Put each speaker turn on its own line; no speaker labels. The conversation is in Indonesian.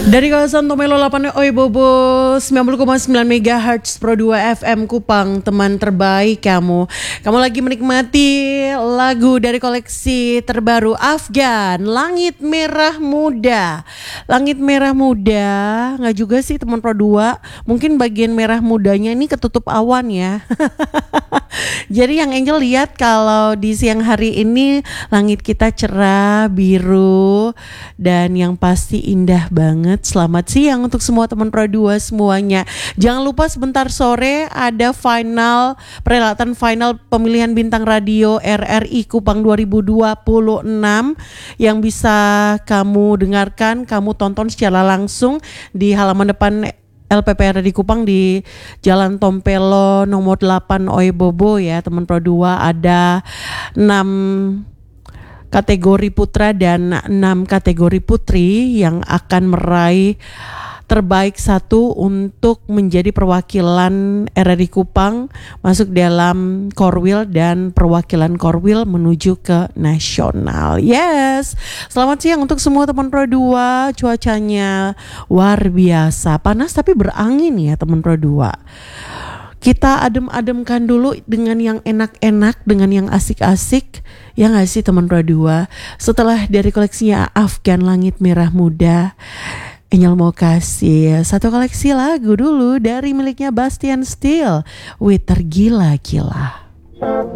Dari kawasan Tomelo 8 Oi Bobo 90,9 MHz Pro 2 FM Kupang, teman terbaik kamu. Kamu lagi menikmati lagu dari koleksi terbaru Afgan, Langit Merah Muda. Langit Merah Muda, nggak juga sih teman Pro 2. Mungkin bagian merah mudanya ini ketutup awan ya. Jadi yang Angel lihat kalau di siang hari ini langit kita cerah, biru, dan yang pasti indah banget. Selamat siang untuk semua teman Pro 2 semuanya. Jangan lupa sebentar sore ada perhelatan final pemilihan bintang radio RRI Kupang 2026 yang bisa kamu dengarkan, kamu tonton secara langsung di halaman depan LPPR di Kupang di Jalan Tompelo nomor 8 Oi Bobo ya teman Pro 2. Ada 6 kategori putra dan 6 kategori putri yang akan meraih terbaik 1 untuk menjadi perwakilan RRI Kupang masuk dalam Korwil dan perwakilan Korwil menuju ke nasional. Yes, selamat siang untuk semua teman Pro 2. Cuacanya luar biasa, panas tapi berangin ya teman Pro 2. Kita adem-ademkan dulu dengan yang enak-enak, dengan yang asik-asik. Ya gak sih teman Pro 2? Setelah dari koleksinya Afgan Langit Merah Muda, Angel mau kasih satu koleksi lagu dulu dari miliknya Bastian Steel, Tergila-gila.